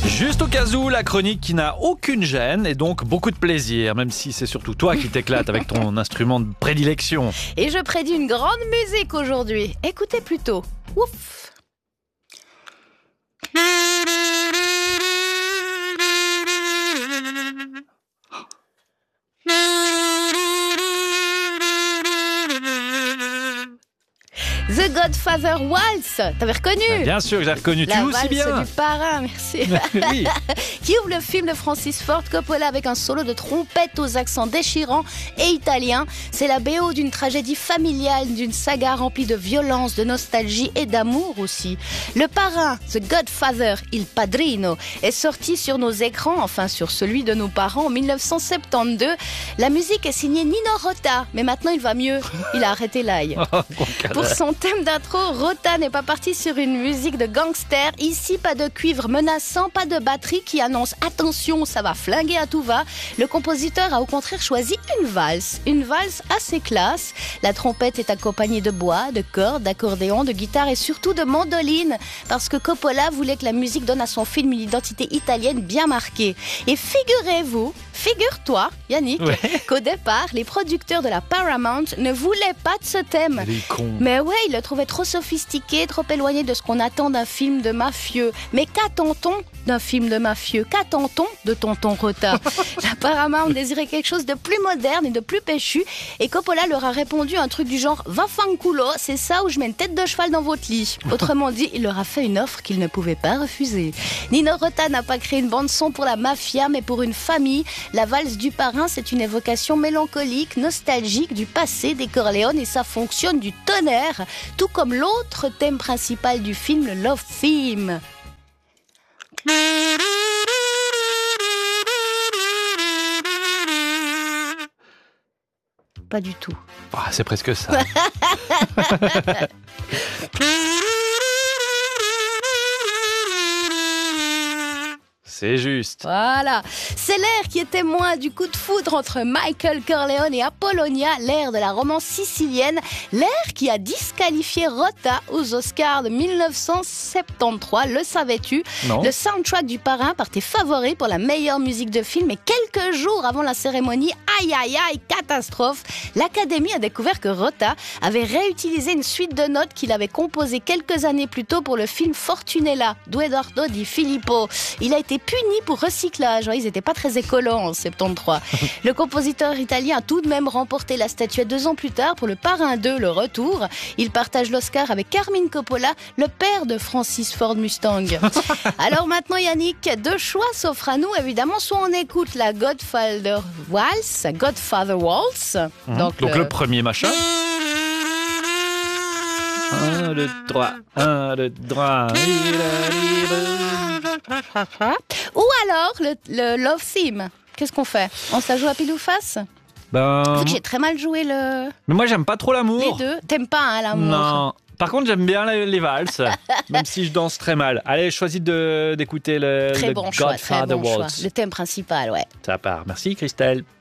Juste au cas où, la chronique qui n'a aucune gêne et donc beaucoup de plaisir, même si c'est surtout toi qui t'éclates avec ton instrument de prédilection. Et je prédis une grande musique aujourd'hui. Écoutez plutôt. Ouf. The Godfather Waltz, t'avais reconnu? Bien sûr que j'ai reconnu, tu aussi La bien. valse du parrain, merci. Oui. Qui ouvre le film de Francis Ford Coppola avec un solo de trompette aux accents déchirants et italiens. C'est la BO d'une tragédie familiale, d'une saga remplie de violence, de nostalgie et d'amour aussi. Le parrain, The Godfather, Il Padrino, est sorti sur nos écrans, enfin sur celui de nos parents en 1972. La musique est signée Nino Rota, mais maintenant il va mieux. Il a arrêté l'ail. Pour son thème d'intro, Rota n'est pas parti sur une musique de gangster. Ici, pas de cuivre menaçant, pas de batterie qui annonce « Attention, ça va flinguer à tout va ». Le compositeur a au contraire choisi une valse assez classe. La trompette est accompagnée de bois, de cordes, d'accordéon, de guitare et surtout de mandoline. Parce que Coppola voulait que la musique donne à son film une identité italienne bien marquée. Et figure-toi, Yannick, qu'au départ, les producteurs de la Paramount ne voulaient pas de ce thème. Mais ouais, ils le trouvaient trop sophistiqué, trop éloigné de ce qu'on attend d'un film de mafieux. Mais qu'attend-on d'un film de mafieux? Qu'attend-on de Tonton Rota? La Paramount désirait quelque chose de plus moderne et de plus péchu. Et Coppola leur a répondu un truc du genre « Vaffanculo, c'est ça où je mets une tête de cheval dans votre lit ». Autrement dit, il leur a fait une offre qu'ils ne pouvaient pas refuser. Nino Rota n'a pas créé une bande-son pour la mafia, mais pour une famille. La valse du parrain, c'est une évocation mélancolique, nostalgique du passé des Corleone et ça fonctionne du tonnerre, tout comme l'autre thème principal du film, le Love Theme. Pas du tout. Ah, c'est presque ça. C'est juste. Voilà, c'est l'air qui est témoin du coup de foudre entre Michael Corleone et Apollonia, l'air de la romance sicilienne, l'air qui a disqualifié Rota aux Oscars de 1973, le savais-tu? Non. Le soundtrack du parrain partait favori pour la meilleure musique de film et quelques jours avant la cérémonie, aïe aïe aïe, catastrophe, l'Académie a découvert que Rota avait réutilisé une suite de notes qu'il avait composées quelques années plus tôt pour le film Fortunella d'Edoardo Di Filippo. Il a été puni pour recyclage. Ils n'étaient pas très écolants en 73. Le compositeur italien a tout de même remporté la statuette 2 ans plus tard pour le Parrain 2, le retour. Il partage l'Oscar avec Carmine Coppola, le père de Francis Ford Mustang. Alors maintenant, Yannick, deux choix s'offrent à nous. Évidemment, soit on écoute la Godfather Waltz. Donc le premier machin. 1, 2, 3, 1, 2, 3. Ou alors le Love Theme. Qu'est-ce qu'on fait? On se la joue à pile ou face? Vu que j'ai très mal joué Mais moi, j'aime pas trop l'amour. les deux. T'aimes pas l'amour? Non. Par contre, j'aime bien les valses, même si je danse très mal. Allez, choisis d'écouter le Très bon choix, très Godfather bon choix. Waltz. Le thème principal, ouais. Ça part. Merci, Christelle.